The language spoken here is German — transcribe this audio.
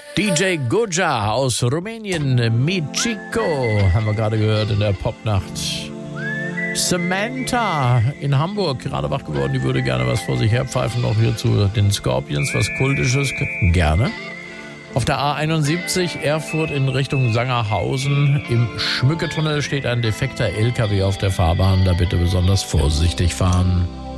DJ Goja aus Rumänien, Michiko, haben wir gerade gehört in der Popnacht. Samantha in Hamburg, gerade wach geworden, die würde gerne was vor sich herpfeifen, noch hier zu den Scorpions, was Kultisches, gerne. Auf der A71 Erfurt in Richtung Sangerhausen im Schmücketunnel steht ein defekter LKW auf der Fahrbahn, da bitte besonders vorsichtig fahren.